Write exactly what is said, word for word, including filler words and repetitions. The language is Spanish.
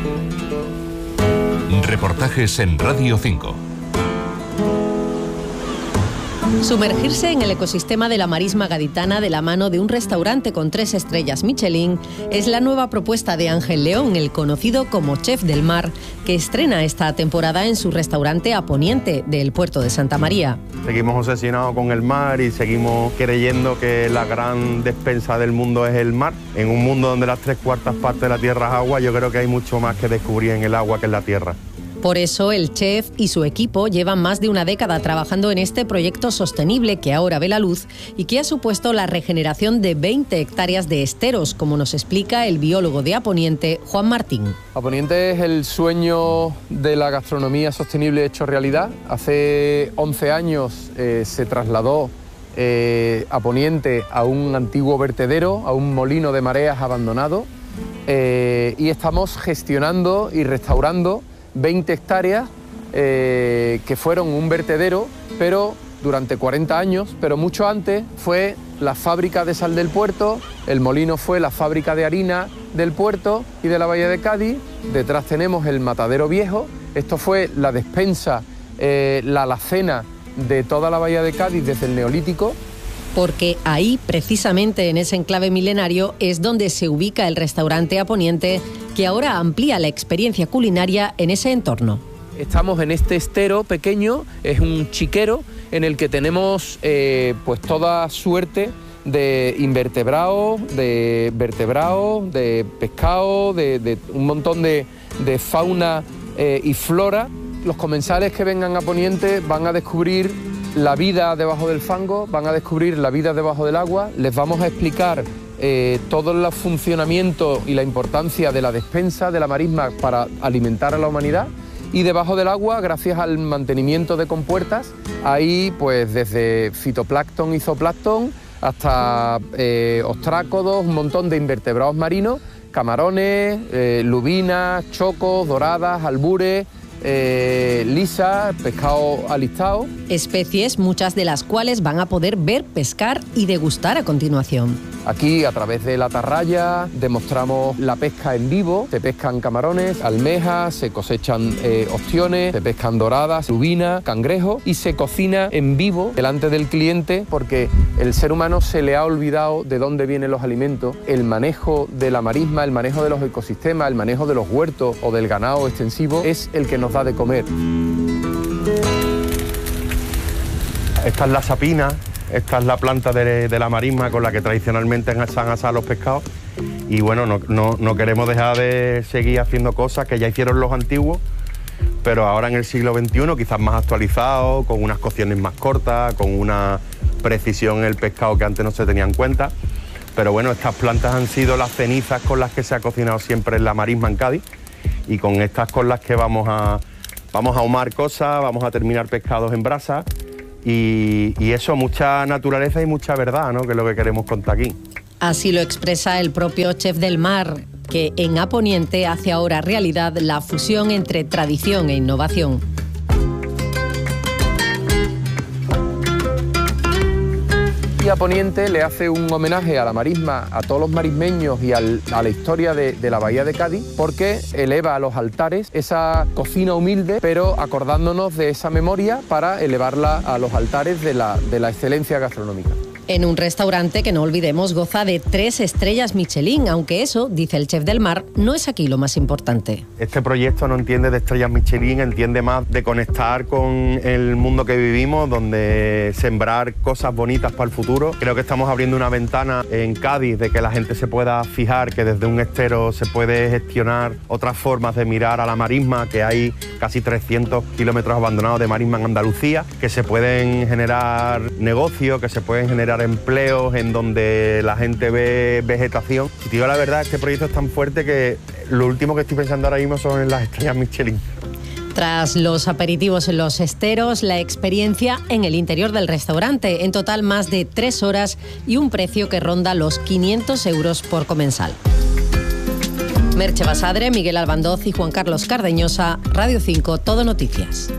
Reportajes en Radio cinco. Sumergirse en el ecosistema de la marisma gaditana de la mano de un restaurante con tres estrellas Michelin es la nueva propuesta de Ángel León, el conocido como Chef del Mar, que estrena esta temporada en su restaurante A Poniente del puerto de Santa María. Seguimos obsesionados con el mar y seguimos creyendo que la gran despensa del mundo es el mar. En un mundo donde las tres cuartas partes de la tierra es agua, yo creo que hay mucho más que descubrir en el agua que en la tierra. Por eso el chef y su equipo llevan más de una década trabajando en este proyecto sostenible que ahora ve la luz y que ha supuesto la regeneración de veinte hectáreas de esteros, como nos explica el biólogo de A Poniente, Juan Martín. A Poniente es el sueño de la gastronomía sostenible hecho realidad. Hace once años eh, se trasladó eh, A Poniente a un antiguo vertedero, a un molino de mareas abandonado, eh, y estamos gestionando y restaurando veinte hectáreas eh, que fueron un vertedero, pero durante cuarenta años, pero mucho antes fue la fábrica de sal del puerto, el molino fue la fábrica de harina del puerto y de la Bahía de Cádiz, detrás tenemos el matadero viejo, esto fue la despensa, eh, la alacena de toda la Bahía de Cádiz desde el Neolítico. Porque ahí, precisamente en ese enclave milenario, es donde se ubica el restaurante A Poniente, que ahora amplía la experiencia culinaria en ese entorno. Estamos en este estero pequeño, es un chiquero en el que tenemos eh, pues toda suerte de invertebrados, de vertebrados, de pescado, de, de un montón de, de fauna eh, y flora. Los comensales que vengan a Poniente van a descubrir la vida debajo del fango, van a descubrir la vida debajo del agua, les vamos a explicar eh, todo el funcionamiento y la importancia de la despensa de la marisma para alimentar a la humanidad, y debajo del agua, gracias al mantenimiento de compuertas, hay pues desde fitoplancton y zooplancton hasta eh, ostrácodos, un montón de invertebrados marinos, camarones, eh, lubinas, chocos, doradas, albures, Eh, lisa, pescado alistado. Especies, muchas de las cuales van a poder ver, pescar y degustar a continuación. Aquí, a través de la atarraya, demostramos la pesca en vivo. Se pescan camarones, almejas, se cosechan eh, ostiones, se pescan doradas, lubina, cangrejo, y se cocina en vivo delante del cliente, porque el ser humano se le ha olvidado de dónde vienen los alimentos. El manejo de la marisma, el manejo de los ecosistemas, el manejo de los huertos o del ganado extensivo es el que nos da de comer. Esta es la sapina, esta es la planta de, de la marisma con la que tradicionalmente se han asado los pescados, y bueno, no, no, no queremos dejar de seguir haciendo cosas que ya hicieron los antiguos, pero ahora en el siglo veintiuno quizás más actualizado, con unas cocciones más cortas, con una precisión en el pescado que antes no se tenía en cuenta. Pero bueno, estas plantas han sido las cenizas con las que se ha cocinado siempre en la marisma en Cádiz, y con estas con las que vamos a, vamos a ahumar cosas, vamos a terminar pescados en brasa, y, y eso, mucha naturaleza y mucha verdad, ¿no?, que es lo que queremos contar aquí. Así lo expresa el propio Chef del Mar, que en A Poniente hace ahora realidad la fusión entre tradición e innovación. Y A Poniente le hace un homenaje a la marisma, a todos los marismeños y al, a la historia de, de la Bahía de Cádiz, porque eleva a los altares esa cocina humilde, pero acordándonos de esa memoria para elevarla a los altares de la, de la excelencia gastronómica. En un restaurante que, no olvidemos, goza de tres estrellas Michelin, aunque eso, dice el Chef del Mar, no es aquí lo más importante. Este proyecto no entiende de estrellas Michelin, entiende más de conectar con el mundo que vivimos, donde sembrar cosas bonitas para el futuro. Creo que estamos abriendo una ventana en Cádiz de que la gente se pueda fijar que desde un estero se puede gestionar otras formas de mirar a la marisma, que hay casi trescientos kilómetros abandonados de marisma en Andalucía, que se pueden generar negocios, que se pueden generar empleos en donde la gente ve vegetación. Si te digo la verdad, este proyecto es tan fuerte que lo último que estoy pensando ahora mismo son en las estrellas Michelin. Tras los aperitivos en los esteros, la experiencia en el interior del restaurante. En total, más de tres horas y un precio que ronda los quinientos euros por comensal. Merche Basadre, Miguel Albandoz y Juan Carlos Cardeñosa, Radio cinco, Todo Noticias.